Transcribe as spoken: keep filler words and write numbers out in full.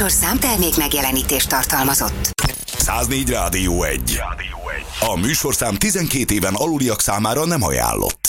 műsorszám termék megjelenítést tartalmazott. száznégy Rádió egy. A műsorszám tizenkét éven aluliak számára nem ajánlott.